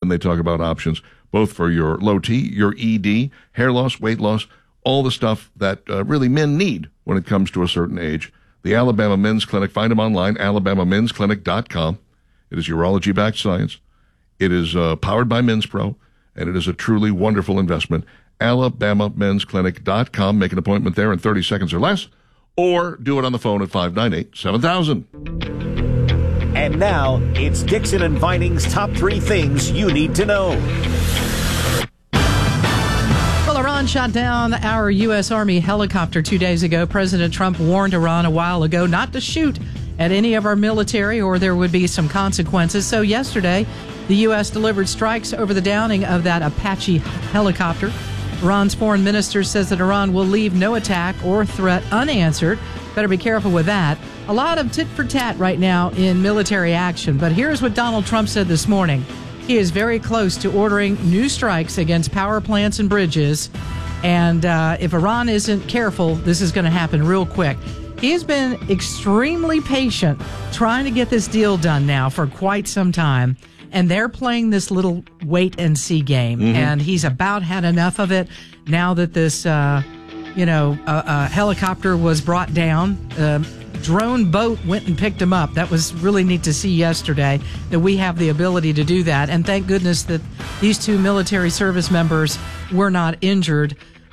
and they talk about options both for your low T, your ED, hair loss, weight loss, all the stuff that really men need when it comes to a certain age. The Alabama Men's Clinic, find them online, alabamamensclinic.com. It is urology-backed science. It is powered by Men's Pro, and it is a truly wonderful investment. alabamamensclinic.com. Make an appointment there in 30 seconds or less, or do it on the phone at 598-7000. And now, it's Dixon and Vining's top 3 things you need to know. Well, Iran shot down our U.S. Army helicopter 2 days ago. President Trump warned Iran a while ago not to shoot at any of our military or there would be some consequences. So yesterday, the U.S. delivered strikes over the downing of that Apache helicopter. Iran's foreign minister says that Iran will leave no attack or threat unanswered. Better be careful with that. A lot of tit for tat right now in military action. But here's what Donald Trump said this morning. He is very close to ordering new strikes against power plants and bridges. And if Iran isn't careful, this is going to happen real quick. He has been extremely patient trying to get this deal done now for quite some time. And they're playing this little wait and see game. Mm-hmm. And he's about had enough of it now that this, helicopter was brought down. Drone boat went and picked him up. That was really neat to see yesterday that we have the ability to do that. And thank goodness that these 2 military service members were not injured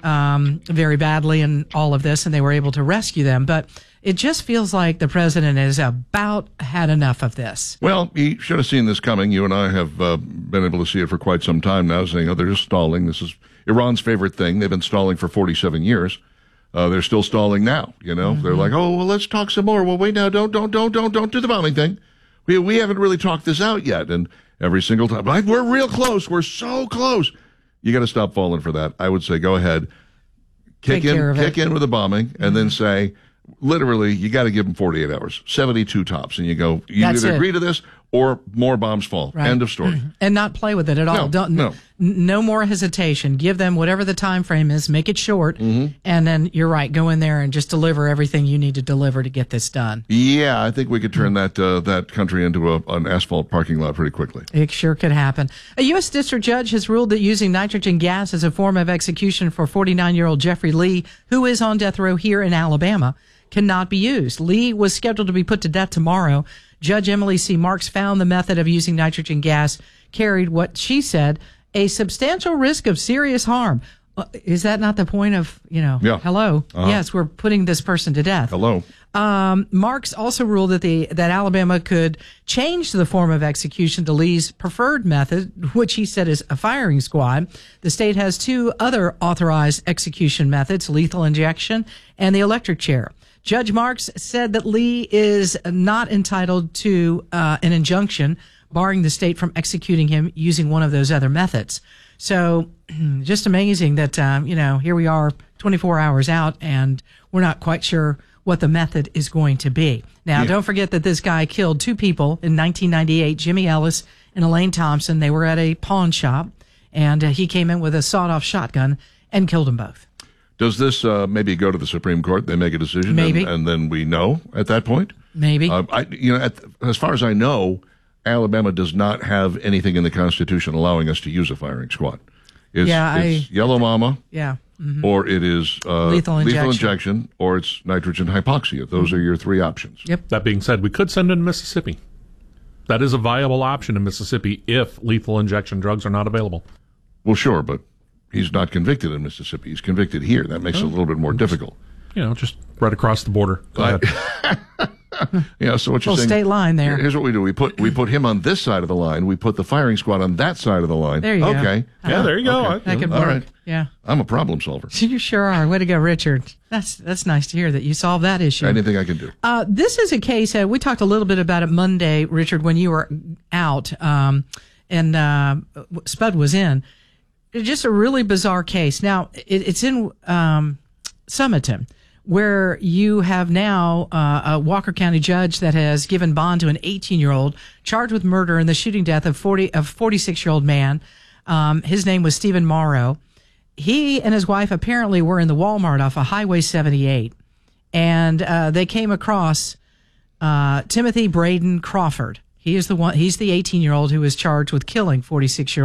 very badly in all of this, and they were able to rescue them. But it just feels like the president has about had enough of this. Well, he should have seen this coming. You and I have been able to see it for quite some time now, saying, they're just stalling. This is Iran's favorite thing. They've been stalling for 47 years. They're still stalling now, Mm-hmm. They're like, well, let's talk some more. Well, wait now, don't do the bombing thing. We haven't really talked this out yet. And every single time, we're real close. We're so close. You got to stop falling for that. I would say go ahead, kick in with the bombing, and then say, literally, you got to give them 48 hours, 72 tops, and you go, either agree to this or more bombs fall. Right. End of story. And not play with it at all. No more hesitation. Give them whatever the time frame is, make it short, and then you're right, go in there and just deliver everything you need to deliver to get this done. Yeah, I think we could turn that country into an asphalt parking lot pretty quickly. It sure could happen. A U.S. district judge has ruled that using nitrogen gas as a form of execution for 49-year-old Jeffrey Lee, who is on death row here in Alabama, cannot be used. Lee was scheduled to be put to death tomorrow. Judge Emily C. Marks found the method of using nitrogen gas carried what she said, a substantial risk of serious harm. Is that not the point of, Yeah. Hello? Uh-huh. Yes, we're putting this person to death. Hello. Marks also ruled that Alabama could change the form of execution to Lee's preferred method, which he said is a firing squad. The state has 2 other authorized execution methods, lethal injection and the electric chair. Judge Marks said that Lee is not entitled to an injunction barring the state from executing him using one of those other methods. So just amazing that, here we are 24 hours out and we're not quite sure what the method is going to be. Now, Don't forget that this guy killed 2 people in 1998, Jimmy Ellis and Elaine Thompson. They were at a pawn shop, and he came in with a sawed-off shotgun and killed them both. Does this maybe go to the Supreme Court? They make a decision, maybe, and then we know at that point. Maybe. As far as I know, Alabama does not have anything in the Constitution allowing us to use a firing squad. It's Yellow Mama. Yeah. Mm-hmm. Or it is lethal injection, or it's nitrogen hypoxia. Those are your 3 options. Yep. That being said, we could send in Mississippi. That is a viable option in Mississippi if lethal injection drugs are not available. Well, sure, but he's not convicted in Mississippi. He's convicted here. That makes it a little bit more difficult. Just right across the border. Go ahead. So what you're saying? State line there. Here's what we do: we put him on this side of the line. We put the firing squad on that side of the line. There you go. Okay. Yeah, there you go. Okay. That could work. All right. Yeah. I'm a problem solver. You sure are. Way to go, Richard. That's nice to hear that you solved that issue. Anything I can do. This is a case. We talked a little bit about it Monday, Richard, when you were out, and Spud was in. It's just a really bizarre case. Now, it's in Summerton, where you have now a Walker County judge that has given bond to an 18-year-old charged with murder in the shooting death of 46-year-old man. His name was Stephen Morrow. He and his wife apparently were in the Walmart off of Highway 78, and they came across Timothy Braden Crawford. He's the 18-year-old who was charged with killing 46-year-old